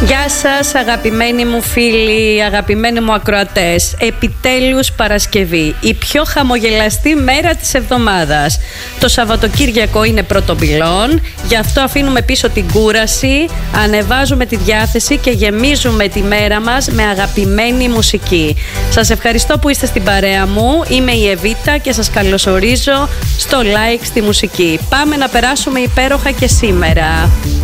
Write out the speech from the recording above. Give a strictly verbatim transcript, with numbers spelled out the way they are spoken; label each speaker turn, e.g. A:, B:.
A: Γεια σας αγαπημένοι μου φίλοι, αγαπημένοι μου ακροατές. Επιτέλους Παρασκευή, η πιο χαμογελαστή μέρα της εβδομάδας. Το Σαββατοκύριακο είναι πρωτοπυλών, γι' αυτό αφήνουμε πίσω την κούραση, ανεβάζουμε τη διάθεση και γεμίζουμε τη μέρα μας με αγαπημένη μουσική. Σας ευχαριστώ που είστε στην παρέα μου, είμαι η Εβίτα και σας καλωσορίζω στο Like στη μουσική. Πάμε να περάσουμε υπέροχα και σήμερα.